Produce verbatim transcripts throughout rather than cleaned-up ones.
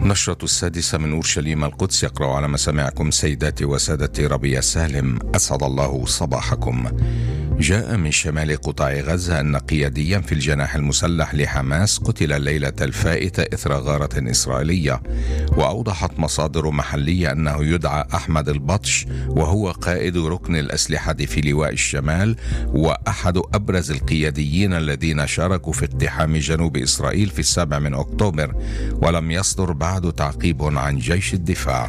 نشرة السادسة من أورشليم القدس، يقرأ على مسامعكم سيداتي وسادتي ربيع سالم، أسعد الله صباحكم. جاء من شمال قطاع غزة أن قياديا في الجناح المسلح لحماس قتل الليلة الفائتة إثر غارة إسرائيلية، وأوضحت مصادر محلية أنه يدعى أحمد البطش، وهو قائد ركن الأسلحة في لواء الشمال وأحد أبرز القياديين الذين شاركوا في اقتحام جنوب إسرائيل في السابع من أكتوبر، ولم يصدر بعد تعقيب عن جيش الدفاع.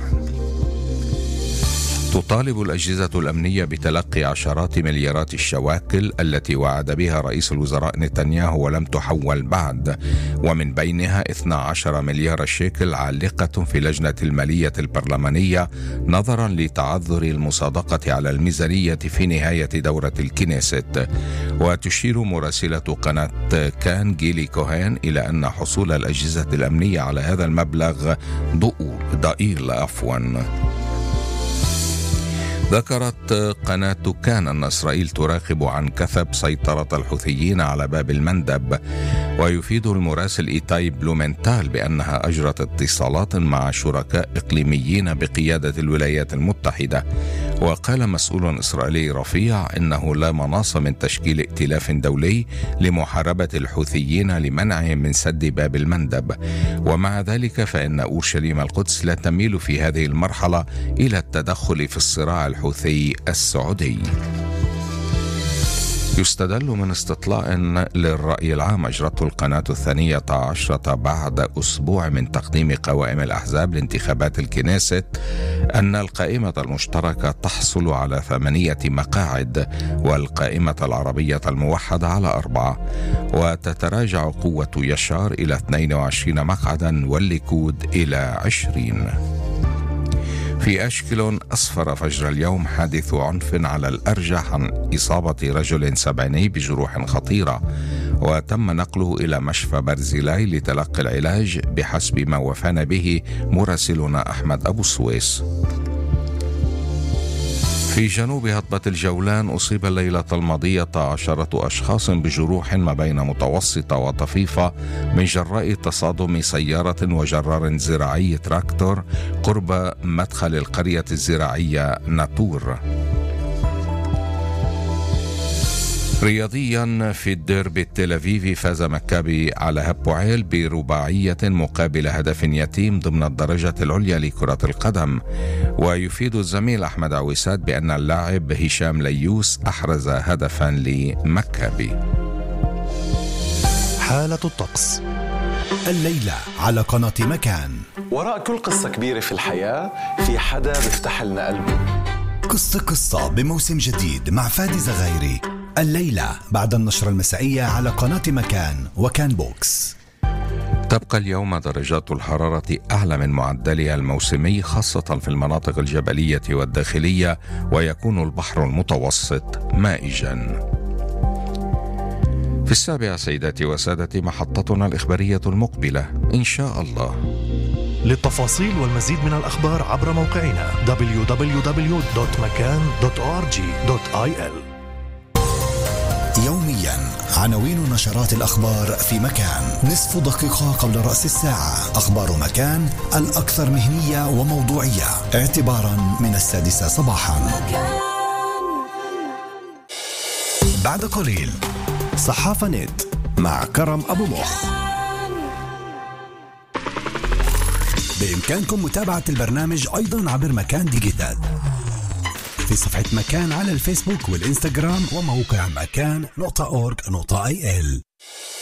تطالب الأجهزة الأمنية بتلقي عشرات مليارات الشواكل التي وعد بها رئيس الوزراء نتنياهو ولم تحول بعد، ومن بينها اثنا عشر مليار شيكل عالقة في لجنة المالية البرلمانية نظرا لتعذر المصادقة على الميزانية في نهاية دورة الكنيست. وتشير مراسلة قناة كان جيلي كوهين إلى أن حصول الأجهزة الأمنية على هذا المبلغ ضئيل عفوا. ذكرت قناة كان أن إسرائيل تراقب عن كثب سيطرة الحوثيين على باب المندب، ويفيد المراسل إيتاي بلومنتال بأنها أجرت اتصالات مع شركاء إقليميين بقيادة الولايات المتحدة. وقال مسؤول إسرائيلي رفيع إنه لا مناص من تشكيل ائتلاف دولي لمحاربة الحوثيين لمنعهم من سد باب المندب، ومع ذلك فإن أورشليم القدس لا تميل في هذه المرحلة إلى التدخل في الصراع الحوثي السعودي. يستدل من استطلاع للرأي العام أجرته القناة الثانية عشرة بعد أسبوع من تقديم قوائم الأحزاب لانتخابات الكنيست أن القائمة المشتركة تحصل على ثمانية مقاعد، والقائمة العربية الموحدة على أربعة، وتتراجع قوة يشار إلى اثنين وعشرين مقعدا والليكود إلى عشرين. في أشكلون أسفر فجر اليوم حادث عنف على الأرجح عن إصابة رجل سبعيني بجروح خطيرة، وتم نقله إلى مشفى برزيلاي لتلقي العلاج بحسب ما وفانا به مراسلنا أحمد أبو السويس. في جنوب هضبة الجولان أصيب الليلة الماضية عشرة أشخاص بجروح ما بين متوسطة وطفيفة من جراء تصادم سيارة وجرار زراعي تراكتور قرب مدخل القرية الزراعية ناتور. رياضيا في الديربي التل أفيفي فاز مكابي على هبوعيل برباعية مقابل هدف يتيم ضمن الدرجة العليا لكرة القدم. ويفيد الزميل أحمد عويسات بأن اللاعب هشام ليوس أحرز هدفا لمكابي. حالة الطقس الليلة على قناة مكان. وراء كل قصة كبيرة في الحياة في حدا بيفتح لنا قلبه. قصة قصة بموسم جديد مع فادي زغيري الليلة بعد النشرة المسائية على قناة مكان وكان بوكس. تبقى اليوم درجات الحرارة أعلى من معدلها الموسمي خاصة في المناطق الجبلية والداخلية، ويكون البحر المتوسط مائجا. في السابعة سيداتي وسادتي محطتنا الإخبارية المقبلة إن شاء الله. للتفاصيل والمزيد من الأخبار عبر موقعنا دبليو دبليو دبليو دوت مكان دوت أو آر جي دوت آي إل. يوميا عناوين نشرات الأخبار في مكان، نصف دقيقة قبل رأس الساعة، أخبار مكان الأكثر مهنية وموضوعية اعتبارا من السادسة صباحا. بعد قليل صحافة نت مع كرم أبو مخ. بإمكانكم متابعة البرنامج أيضا عبر مكان ديجيتال في صفحة مكان على الفيسبوك والإنستغرام وموقع مكان نقطة أورج نقطة آي إل.